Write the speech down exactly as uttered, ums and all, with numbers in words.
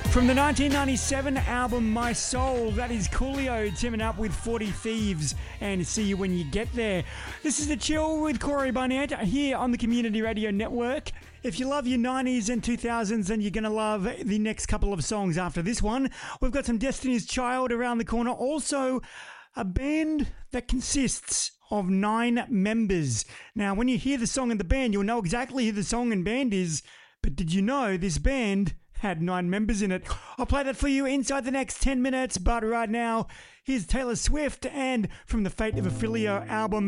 From the nineteen ninety-seven album My Soul, that is Coolio teaming up with forty Thieves and See You When You Get There. This is The Chill with Corey Barnett here on the Community Radio Network. If you love your nineties and two thousands, then you're going to love the next couple of songs after this one. We've got some Destiny's Child around the corner. Also, a band that consists of nine members. Now, when you hear the song and the band, you'll know exactly who the song and band is. But did you know this band had nine members in it? I'll play that for you inside the next ten minutes, but right now, here's Taylor Swift and from the Fate of Ophelia album,